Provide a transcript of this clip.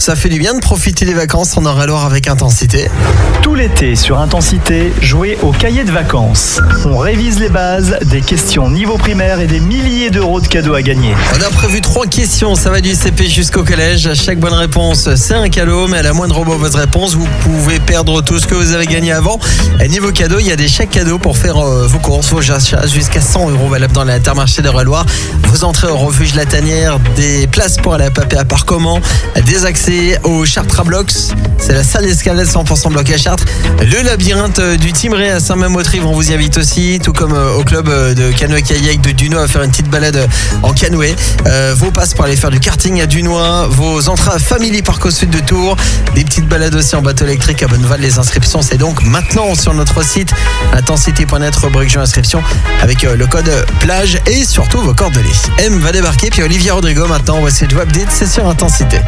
Ça fait du bien de profiter des vacances en Eure-et-Loir avec Intensité. Tout l'été sur Intensité, jouez au cahier de vacances. On révise les bases, des questions niveau primaire et des milliers d'euros de cadeaux à gagner. On a prévu 3 questions, ça va du CP jusqu'au collège. À chaque bonne réponse, c'est un cadeau, mais à la moindre mauvaise réponse, vous pouvez perdre tout ce que vous avez gagné avant. Et niveau cadeau, il y a des chèques cadeaux pour faire vos courses, vos achats, jusqu'à 100 € valables dans l'Intermarché d'Eure-et-Loir. Vous entrez au refuge La Tanière, des places pour aller à Papé à Parcomment, des accès au Chartres à Blocs, c'est la salle d'escalade 100% bloc à Chartres, le labyrinthe du Timeré à Saint-Même-au-Trive, on vous y invite aussi, tout comme au club de canoë-kayak de Dunois à faire une petite balade en canoë, vos passes pour aller faire du karting à Dunois, vos entrées à Family Parc au sud de Tours, des petites balades aussi en bateau électrique à Bonneval. Les inscriptions, c'est donc maintenant sur notre site intensité.net, rubrique jeu inscription avec le code plage et surtout vos coordonnées. M va débarquer, puis Olivia Rodrigo maintenant, voici le Update, c'est sur Intensité.